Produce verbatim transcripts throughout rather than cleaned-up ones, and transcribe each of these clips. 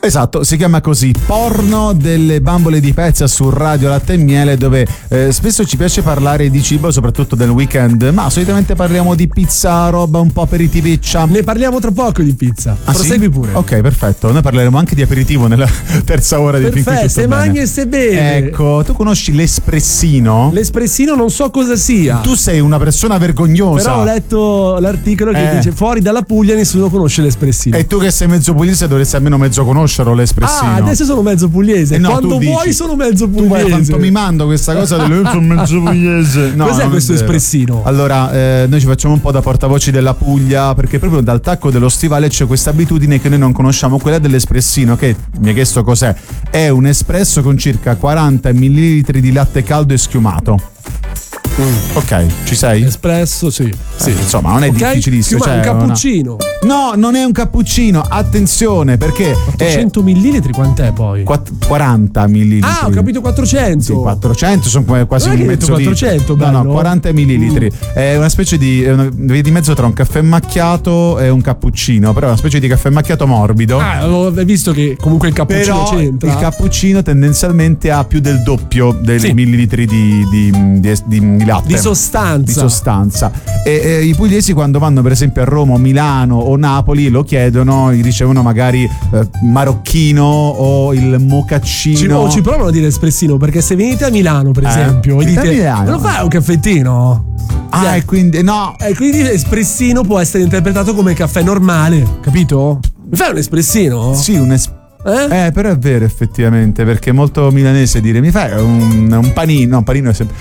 Esatto, si chiama così, Porno delle bambole di pezza su Radio Latte e Miele, dove eh, spesso ci piace parlare di cibo, soprattutto del weekend, ma solitamente parliamo di pizza, roba un po' aperitiviccia. Ne parliamo tra poco di pizza. Ah, prosegui sì? pure. Ok, perfetto. Noi parleremo anche di aperitivo nella terza ora di Finché Perfetto, Tutto se Bene. mangi e se beve. Ecco, tu conosci l'espressino? L'espressino non so cosa sia. Tu sei una persona vergognosa. Però ho letto l'articolo che Eh. dice fuori dalla Puglia nessuno conosce l'espressino. E tu che sei mezzo pugliese dovresti almeno mezzo conoscerlo l'espressino. Ah, adesso sono mezzo pugliese. Eh no, Quando tu dici- vuoi sono mezzo Tu vai pugliese. pantomimando questa cosa del sono mezzo pugliese. No, Cos'è non è questo vero. espressino? Allora, eh, noi ci facciamo un po' da portavoci della Puglia, perché proprio dal tacco dello stivale c'è questa abitudine che noi non conosciamo, quella dell'espressino, che mi hai chiesto cos'è. È un espresso con circa quaranta millilitri di latte caldo e schiumato. Mm. Ok, ci sei? Espresso, sì. sì. Eh, insomma, non è Ok? difficilissimo. Schiuma- cioè, un una- cappuccino. No, non è un cappuccino, attenzione, perché ottocento millilitri quant'è poi? è quaranta millilitri. Ah, ho capito quattrocento. Sì, quattrocento sono come quasi Non è un che hai mezzo detto litro. quattrocento, No, no, bello. quaranta millilitri. Mm. È una specie di è una via di mezzo tra un caffè macchiato e un cappuccino, però è una specie di caffè macchiato morbido. Ah, ho visto che comunque il cappuccino Però c'entra. il cappuccino tendenzialmente ha più del doppio dei Sì. millilitri di, di, di, di- di latte. Di sostanza. Di sostanza. E, e i pugliesi quando vanno per esempio a Roma, Milano o Napoli lo chiedono, gli ricevono magari eh, marocchino o il mocaccino. Ci, oh, ci provano a dire espressino, perché se venite a Milano, per Eh, esempio, e venite a dite Milano. "Me lo fai un caffettino?" Ah, Sì. e quindi no. E quindi espressino può essere interpretato come caffè normale, capito? Mi fai un espressino? Sì, un es- Eh? Eh, però è vero effettivamente, perché è molto milanese dire mi fai un, un panino, no, panino è sempre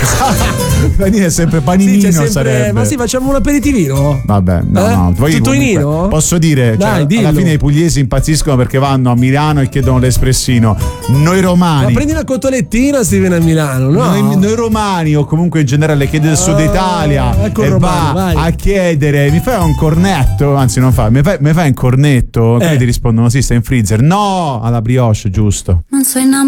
panino è sempre paninino, Sì, c'è sempre- sarebbe. Ma sì, facciamo un aperitivino? Vabbè, no, Eh? no. Poi Tuttoinino? comunque, posso dire, Dai, cioè, dillo. alla fine i pugliesi impazziscono perché vanno a Milano e chiedono l'espressino. Noi Ma romani, prendi una cotolettina se vieni a Milano, no? noi, noi romani o comunque in generale chiede del sud Ah, Italia ecco il e romano, va vai. a chiedere mi fai un cornetto, anzi non fa, mi fai, mi fai un cornetto, Eh. quindi ti rispondono sì, sta in freezer. No, alla brioche, giusto. Non soy innamorata